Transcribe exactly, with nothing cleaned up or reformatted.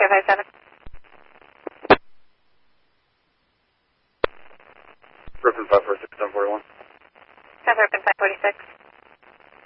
Echo five seven. Griffin five four six, ten forty-one. Griffin five forty-six.